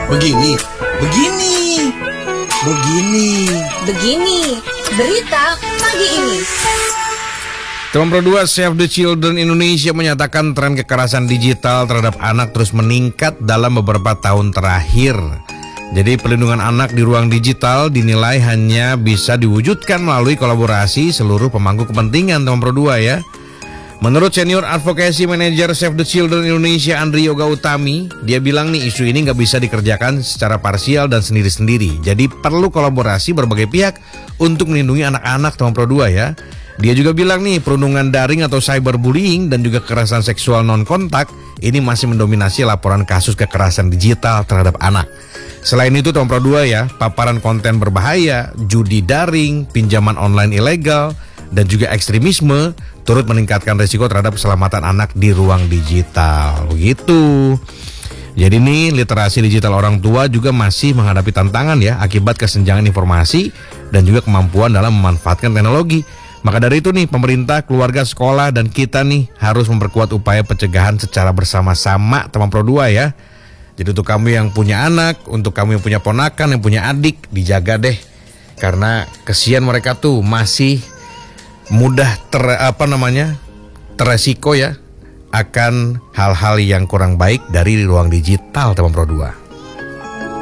Begini, begini, begini. Begini, berita pagi ini. Teman Pro 2, Save the Children Indonesia menyatakan tren kekerasan digital terhadap anak terus meningkat dalam beberapa tahun terakhir. Jadi perlindungan anak di ruang digital dinilai hanya bisa diwujudkan melalui kolaborasi seluruh pemangku kepentingan, teman Pro 2 ya. Menurut Senior Advocacy Manager Save the Children Indonesia Andri Yoga Utami, dia bilang nih isu ini nggak bisa dikerjakan secara parsial dan sendiri-sendiri. Jadi perlu kolaborasi berbagai pihak untuk melindungi anak-anak, teman Pro 2 ya. Dia juga bilang nih perundungan daring atau cyberbullying dan juga kekerasan seksual non-kontak ini masih mendominasi laporan kasus kekerasan digital terhadap anak. Selain itu teman Pro 2 ya, paparan konten berbahaya, judi daring, pinjaman online ilegal, dan juga ekstremisme turut meningkatkan risiko terhadap keselamatan anak di ruang digital. Begitu. Jadi nih literasi digital orang tua juga masih menghadapi tantangan ya akibat kesenjangan informasi dan juga kemampuan dalam memanfaatkan teknologi. Maka dari itu nih pemerintah, keluarga, sekolah, dan kita nih harus memperkuat upaya pencegahan secara bersama-sama, teman Pro 2 ya. Jadi untuk kamu yang punya anak, untuk kamu yang punya ponakan, yang punya adik, dijaga deh. Karena kesian mereka tuh masih mudah teresiko ya akan hal-hal yang kurang baik dari ruang digital, teman Pro 2.